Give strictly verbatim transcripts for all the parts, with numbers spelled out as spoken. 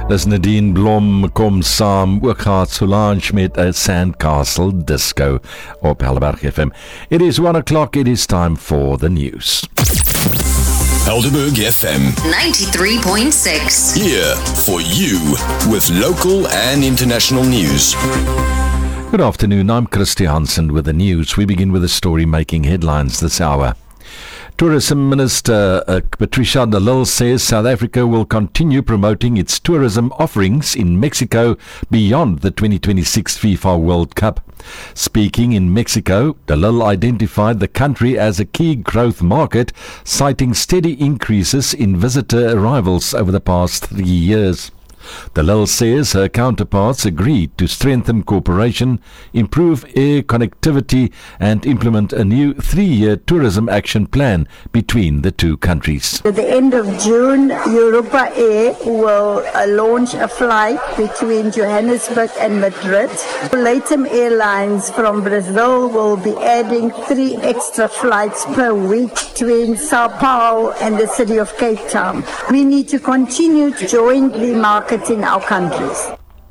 Dis Nadine Blom kom saam ook gehad Solange met 'n Sandcastle Disco op Helderberg F M. It is one o'clock, it is time for the news. Helderberg F M ninety-three point six. Here for you with local and international news. Good afternoon, I'm Christy Hansen with the news. We begin with a story making headlines this hour. Tourism Minister uh, Patricia de Lille says South Africa will continue promoting its tourism offerings in Mexico beyond the twenty twenty-six FIFA World Cup. Speaking in Mexico, de Lille identified the country as a key growth market, citing steady increases in visitor arrivals over the past three years. De Lille says her counterparts agreed to strengthen cooperation, improve air connectivity and implement a new three-year tourism action plan between the two countries. At the end of June, Europa Air will uh, launch a flight between Johannesburg and Madrid. Latam Airlines from Brazil will be adding three extra flights per week between Sao Paulo and the city of Cape Town. We need to continue to jointly market in our countries.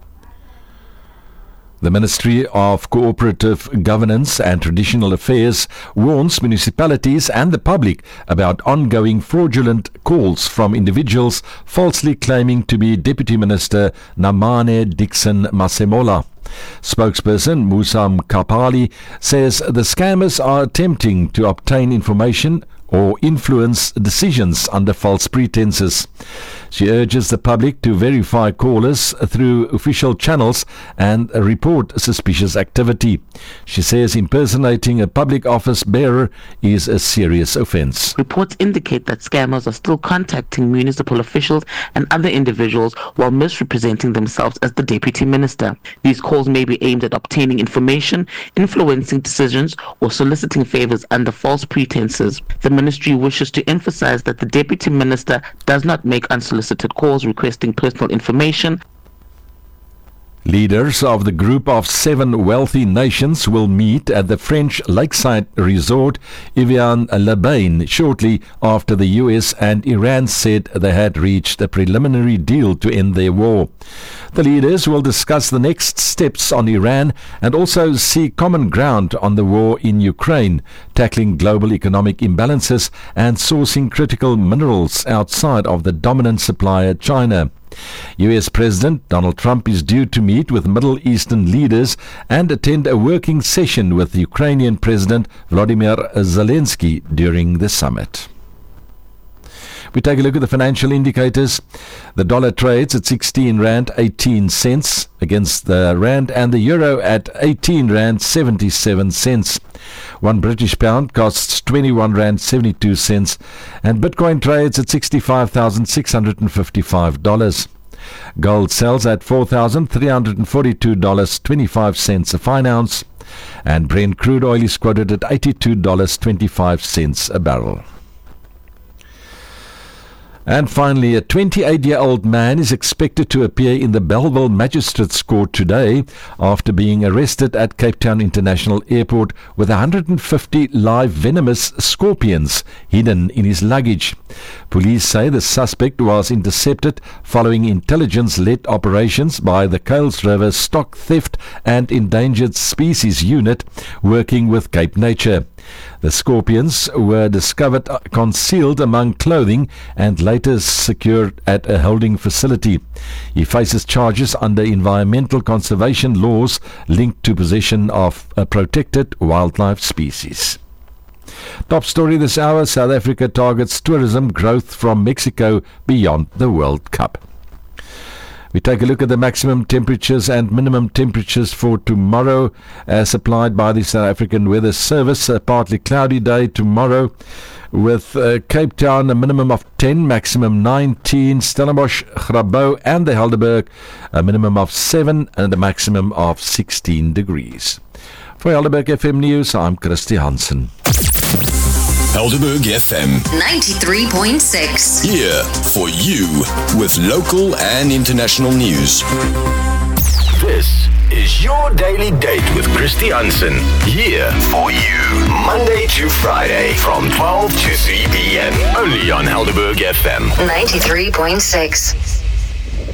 The Ministry of Cooperative Governance and Traditional Affairs warns municipalities and the public about ongoing fraudulent calls from individuals falsely claiming to be Deputy Minister Namane Dixon Masemola. Spokesperson Musa Kapali says the scammers are attempting to obtain information or influence decisions under false pretenses. She urges the public to verify callers through official channels and report suspicious activity. She says impersonating a public office bearer is a serious offence. Reports indicate that scammers are still contacting municipal officials and other individuals while misrepresenting themselves as the deputy minister. These calls may be aimed at obtaining information, influencing decisions, or soliciting favours under false pretenses. The ministry wishes to emphasize that the deputy minister does not make unsolicited calls requesting personal information. Leaders of the group of seven wealthy nations will meet at the French lakeside resort Evian-les-Bains shortly after the U S and Iran said they had reached a preliminary deal to end their war. The leaders will discuss the next steps on Iran and also seek common ground on the war in Ukraine, tackling global economic imbalances and sourcing critical minerals outside of the dominant supplier China. U S President Donald Trump is due to meet with Middle Eastern leaders and attend a working session with Ukrainian President Volodymyr Zelensky during the summit. We take a look at the financial indicators. The dollar trades at sixteen rand eighteen cents against the rand and the euro at eighteen rand seventy-seven cents. One British pound costs twenty-one rand seventy-two cents and Bitcoin trades at sixty-five thousand six hundred fifty-five dollars. Gold sells at four thousand three hundred forty-two dollars and twenty-five cents a fine ounce and Brent crude oil is quoted at eighty-two dollars and twenty-five cents a barrel. And finally, a twenty-eight-year-old man is expected to appear in the Bellville Magistrates Court today after being arrested at Cape Town International Airport with one hundred fifty live venomous scorpions hidden in his luggage. Police say the suspect was intercepted following intelligence-led operations by the Kuils River Stock Theft and Endangered Species Unit working with Cape Nature. The scorpions were discovered concealed among clothing and later secured at a holding facility. He faces charges under environmental conservation laws linked to possession of a protected wildlife species. Top story this hour, South Africa targets tourism growth from Mexico beyond the World Cup. We take a look at the maximum temperatures and minimum temperatures for tomorrow as supplied by the South African Weather Service. A partly cloudy day tomorrow with uh, Cape Town a minimum of ten, maximum nineteen, Stellenbosch, Grabouw and the Helderberg a minimum of seven and a maximum of sixteen degrees. For Helderberg F M News, I'm Christy Hansen. Helderberg F M ninety-three point six. Here for you with local and international news. This is your daily date with Christy Hansen. Here for you Monday to Friday from twelve to three p.m. Only on Helderberg F M ninety-three point six.